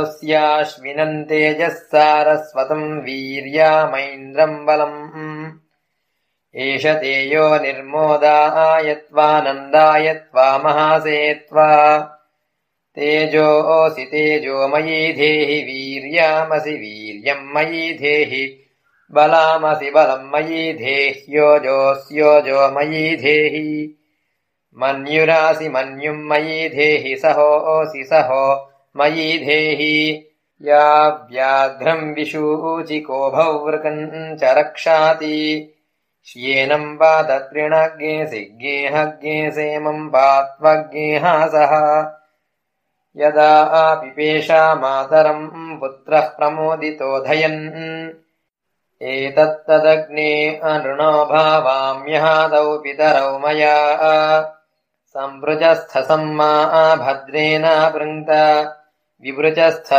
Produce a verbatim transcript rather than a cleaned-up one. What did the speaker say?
स्याश्विनम् तेजः सारस्वतम् वीर्यामैन्द्रम् बलम् एष तेयो निर्मोदायत्वानन्दाय त्वा महासेत्वा तेजोऽसि तेजोमयी धेहि वीर्यामसि वीर्यम् मयि धेहि बलामसि बलम् मयि धेह्योजोऽस्योजो मयि धेहि मन्युरासि मन्युम् मयि धेहि सहोऽसि सहो मयि धेहि या व्याघ्रम् विशूचिको भवृकम् च रक्षाति श्येनम् पात तृणज्ञे सिज्ञेहज्ञे सेमम् पात्वज्ञेहासः यदा पिपेषा मातरम् पुत्रः प्रमोदितोऽधयन् एतत्तदग्ने अनृणो भावाम्यहादौ पितरौ मया संवृजस्थसम्मा भद्रेण भृङ्क्त विवृजस्थ